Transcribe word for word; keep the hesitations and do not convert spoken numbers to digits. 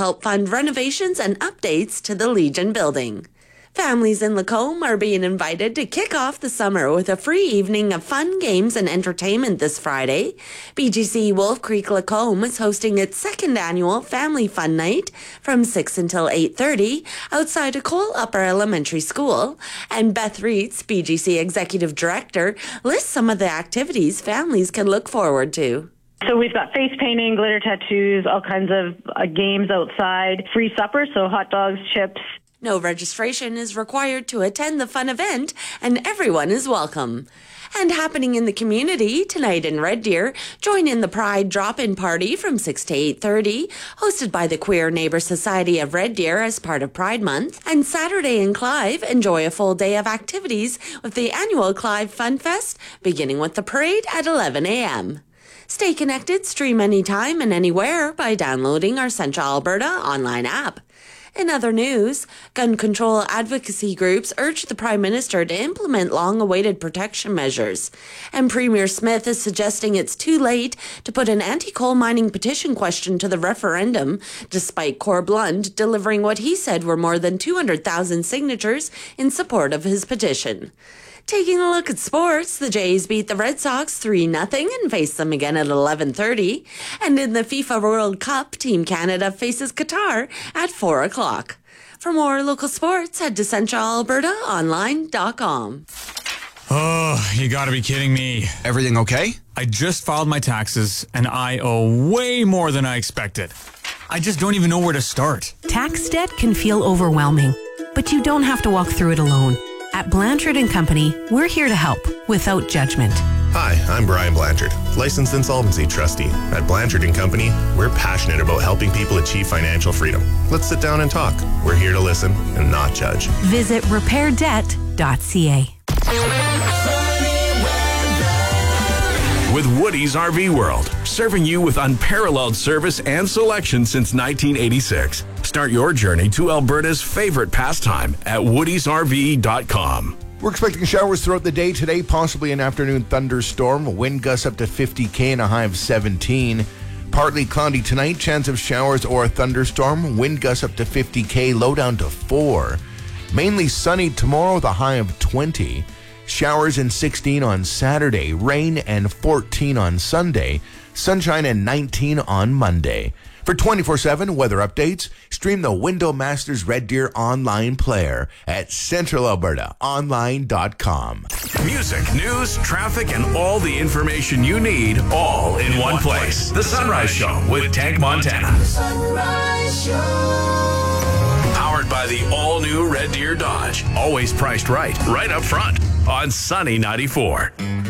help fund renovations and updates to the Legion building. Families in Lacombe are being invited to kick off the summer with a free evening of fun, games, and entertainment this Friday. B G C Wolf Creek Lacombe is hosting its second annual Family Fun Night from six until eight thirty outside of Cole Upper Elementary School. And Beth Reitz, B G C Executive Director, lists some of the activities families can look forward to. So we've got face painting, glitter tattoos, all kinds of uh, games outside, free supper, so hot dogs, chips. No registration is required to attend the fun event, and everyone is welcome. And happening in the community tonight in Red Deer, join in the Pride drop-in party from six to eight thirty, hosted by the Queer Neighbour Society of Red Deer as part of Pride Month. And Saturday in Clive, enjoy a full day of activities with the annual Clive Fun Fest, beginning with the parade at eleven a.m. Stay connected, stream anytime and anywhere by downloading our Central Alberta online app. In other news, gun control advocacy groups urge the Prime Minister to implement long-awaited protection measures. And Premier Smith is suggesting it's too late to put an anti-coal mining petition question to the referendum, despite Corb Lund delivering what he said were more than two hundred thousand signatures in support of his petition. Taking a look at sports, the Jays beat the Red Sox three nothing and face them again at eleven thirty. And in the FIFA World Cup, Team Canada faces Qatar at four o'clock. For more local sports, head to central alberta online dot com. Oh, you gotta be kidding me. Everything okay? I just filed my taxes, and I owe way more than I expected. I just don't even know where to start. Tax debt can feel overwhelming, but you don't have to walk through it alone. At Blanchard and Company, we're here to help without judgment. Hi, I'm Brian Blanchard, licensed insolvency trustee. At Blanchard and Company, we're passionate about helping people achieve financial freedom. Let's sit down and talk. We're here to listen and not judge. Visit repair debt dot c a. With Woody's R V World, serving you with unparalleled service and selection since nineteen eighty-six. Start your journey to Alberta's favorite pastime at woodies r v dot com. We're expecting showers throughout the day today, possibly an afternoon thunderstorm. Wind gusts up to fifty k and a high of seventeen. Partly cloudy tonight, chance of showers or a thunderstorm. Wind gusts up to fifty k, low down to four. Mainly sunny tomorrow with a high of twenty. Showers and sixteen on Saturday, rain and fourteen on Sunday, sunshine and nineteen on Monday. For twenty-four seven weather updates, stream the Window Masters Red Deer online player at central alberta online dot com. Music, news, traffic, and all the information you need, all in, in one, one place. place. The Sunrise Show with Tank Montana. The Sunrise Show. Powered by the all-new Red Deer Dodge. Always priced right, right up front on Sunny ninety-four.